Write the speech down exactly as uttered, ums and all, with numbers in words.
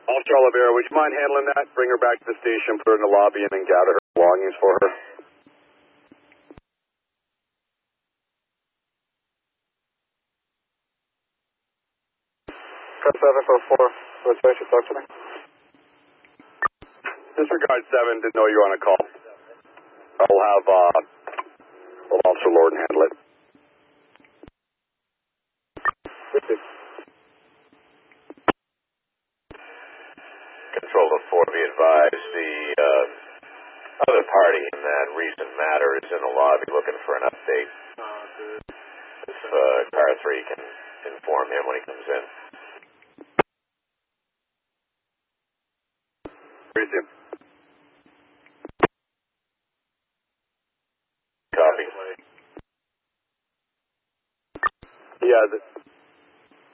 Officer Oliveira, would you mind handling that? Bring her back to the station, put her in the lobby, and then gather her belongings for her. Press seven four four. What station talk to me? Disregard seven, didn't know you were on a call. I'll have, uh, well, Officer Lorden handle it. Control to four, be advised, the uh, other party in that recent matter is in the lobby looking for an update. If uh, car three can inform him when he comes in. Resume. Copy. Yeah, the,